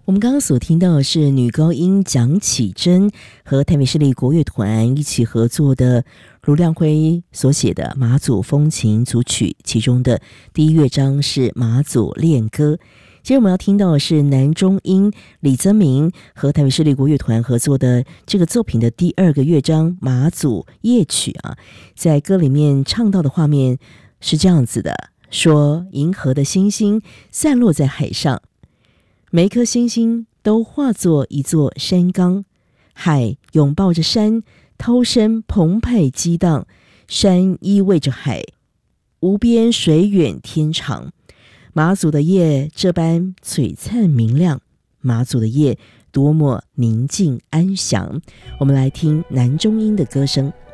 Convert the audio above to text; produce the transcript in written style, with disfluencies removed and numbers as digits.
我们刚刚所听到的是女高音蒋启珍和台北市立国乐团一起合作的卢亮辉所写的马祖风情组曲，其中的第一乐章是马祖恋歌。接着我们要听到的是男中音李增明和台北市立国乐团合作的这个作品的第二个乐章马祖夜曲啊，在歌里面唱到的画面是这样子的，说银河的星星散落在海上，每一颗星星都化作一座山冈，海拥抱着山，涛声澎湃激荡，山依偎着海，无边水远天长。马祖的夜这般璀璨明亮，马祖的夜多么宁静安详。我们来听男中音的歌声。